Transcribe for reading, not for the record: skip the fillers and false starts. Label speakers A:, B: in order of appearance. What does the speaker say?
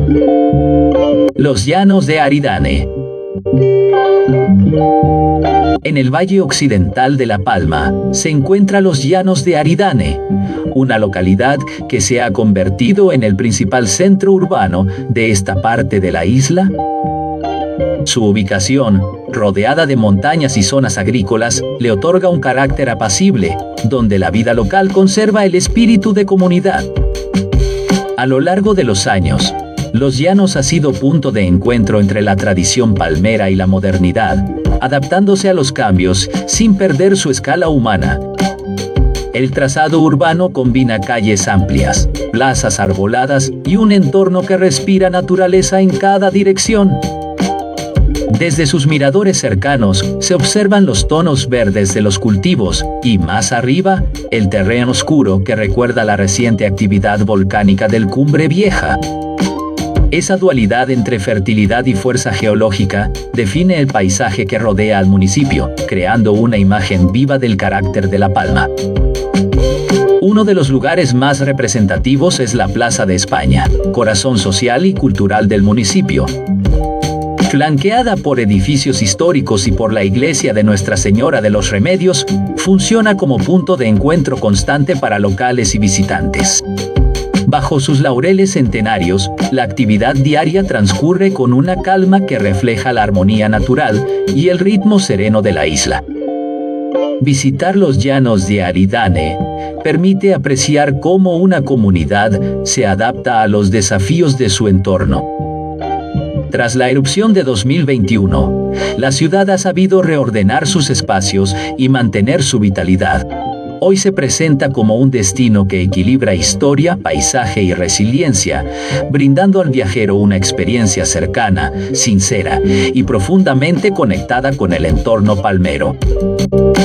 A: Los llanos de Aridane. En el valle occidental de La Palma se encuentran los llanos de Aridane, una localidad que se ha convertido en el principal centro urbano de esta parte de la isla. Su ubicación, rodeada de montañas y zonas agrícolas, le otorga un carácter apacible, donde la vida local conserva el espíritu de comunidad. A lo largo de los años, Los Llanos ha sido punto de encuentro entre la tradición palmera y la modernidad, adaptándose a los cambios sin perder su escala humana. El trazado urbano combina calles amplias, plazas arboladas y un entorno que respira naturaleza en cada dirección. Desde sus miradores cercanos se observan los tonos verdes de los cultivos y, más arriba, el terreno oscuro que recuerda la reciente actividad volcánica del Cumbre Vieja. Esa dualidad entre fertilidad y fuerza geológica define el paisaje que rodea al municipio, creando una imagen viva del carácter de La Palma. Uno de los lugares más representativos es la Plaza de España, corazón social y cultural del municipio. Flanqueada por edificios históricos y por la iglesia de Nuestra Señora de los Remedios, funciona como punto de encuentro constante para locales y visitantes. Bajo sus laureles centenarios, la actividad diaria transcurre con una calma que refleja la armonía natural y el ritmo sereno de la isla. Visitar los llanos de Aridane permite apreciar cómo una comunidad se adapta a los desafíos de su entorno. Tras la erupción de 2021, la ciudad ha sabido reordenar sus espacios y mantener su vitalidad. Hoy se presenta como un destino que equilibra historia, paisaje y resiliencia, brindando al viajero una experiencia cercana, sincera y profundamente conectada con el entorno palmero.